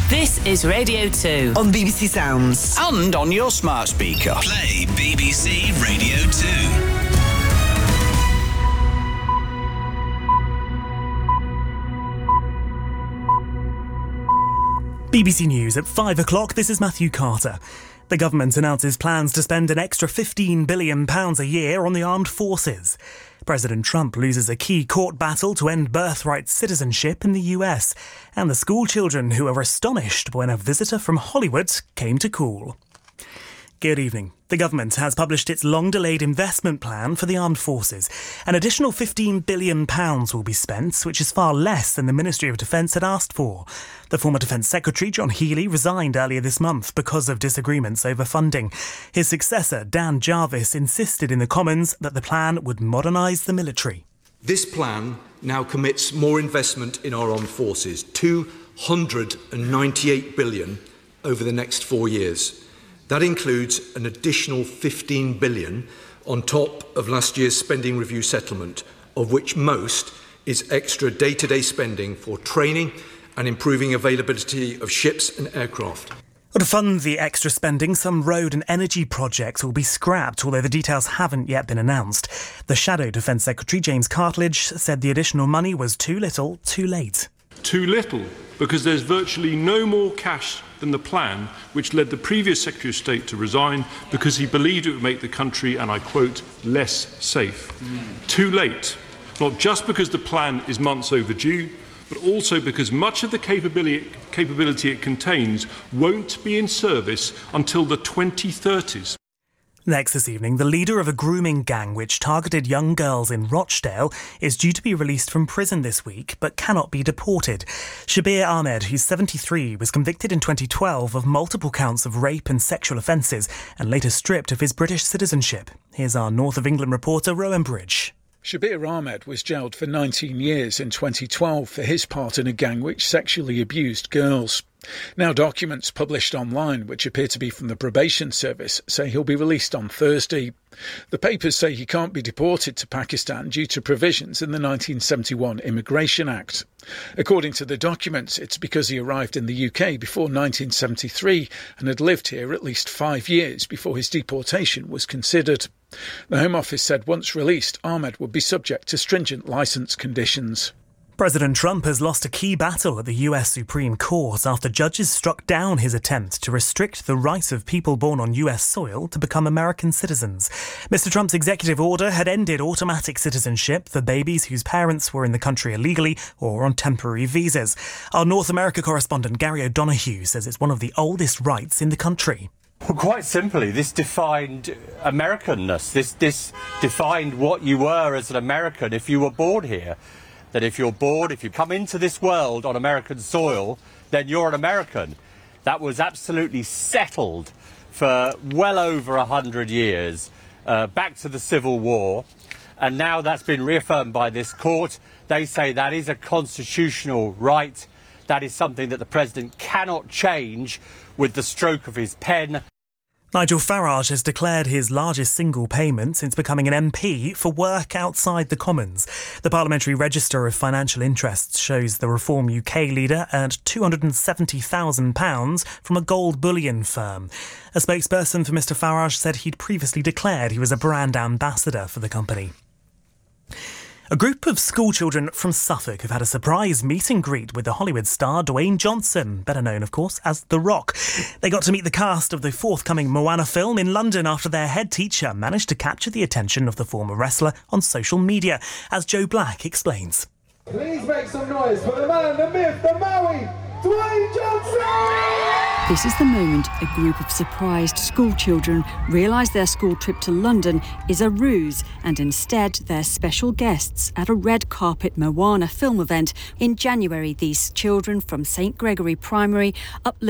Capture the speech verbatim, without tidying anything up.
This is Radio two. On B B C Sounds. And on your smart speaker. Play B B C Radio two. B B C News at five o'clock. This is Matthew Carter. The government announces plans to spend an extra fifteen billion pounds a year on the armed forces. President Trump loses a key court battle to end birthright citizenship in the U S. And the school children who were astonished when a visitor from Hollywood came to call. Good evening. The government has published its long-delayed investment plan for the armed forces. An additional fifteen billion pounds will be spent, which is far less than the Ministry of Defence had asked for. The former Defence Secretary, John Healey, resigned earlier this month because of disagreements over funding. His successor, Dan Jarvis, insisted in the Commons that the plan would modernise the military. This plan now commits more investment in our armed forces, two hundred ninety-eight billion pounds over the next four years. That includes an additional fifteen billion pounds on top of last year's spending review settlement, of which most is extra day-to-day spending for training and improving availability of ships and aircraft. To fund the extra spending, some road and energy projects will be scrapped, although the details haven't yet been announced. The Shadow Defence Secretary, James Cartledge, said the additional money was too little, too late. Too little, because there's virtually no more cash than the plan, which led the previous Secretary of State to resign because he believed it would make the country, and I quote, less safe. Mm. Too late, not just because the plan is months overdue, but also because much of the capability, capability it contains won't be in service until the twenty thirties. Next this evening, the leader of a grooming gang which targeted young girls in Rochdale is due to be released from prison this week, but cannot be deported. Shabir Ahmed, who's seventy-three, was convicted in twenty twelve of multiple counts of rape and sexual offences and later stripped of his British citizenship. Here's our North of England reporter, Rowan Bridge. Shabir Ahmed was jailed for nineteen years in twenty twelve for his part in a gang which sexually abused girls. Now, documents published online, which appear to be from the probation service, say he'll be released on Thursday. The papers say he can't be deported to Pakistan due to provisions in the nineteen seventy-one Immigration Act. According to the documents, it's because he arrived in the U K before nineteen seventy-three and had lived here at least five years before his deportation was considered. The Home Office said once released, Ahmed would be subject to stringent licence conditions. President Trump has lost a key battle at the U S Supreme Court after judges struck down his attempt to restrict the right of people born on U S soil to become American citizens. Mister Trump's executive order had ended automatic citizenship for babies whose parents were in the country illegally or on temporary visas. Our North America correspondent Gary O'Donoghue says it's one of the oldest rights in the country. Well, quite simply, this defined Americanness. This, this defined what you were as an American if you were born here. That if you're born, if you come into this world on American soil, then you're an American. That was absolutely settled for well over a hundred years, uh, back to the Civil War. And now that's been reaffirmed by this court. They say that is a constitutional right. That is something that the president cannot change with the stroke of his pen. Nigel Farage has declared his largest single payment since becoming an M P for work outside the Commons. The Parliamentary Register of Financial Interests shows the Reform U K leader earned two hundred seventy thousand pounds from a gold bullion firm. A spokesperson for Mr Farage said he'd previously declared he was a brand ambassador for the company. A group of schoolchildren from Suffolk have had a surprise meet and greet with the Hollywood star Dwayne Johnson, better known, of course, as The Rock. They got to meet the cast of the forthcoming Moana film in London after their head teacher managed to capture the attention of the former wrestler on social media, as Joe Black explains. Please make some noise for the man, the myth, the Maui, Dwayne Johnson! This is the moment a group of surprised schoolchildren realise their school trip to London is a ruse, and instead they're special guests at a red carpet Moana film event in January. These children from Saint Gregory Primary uploaded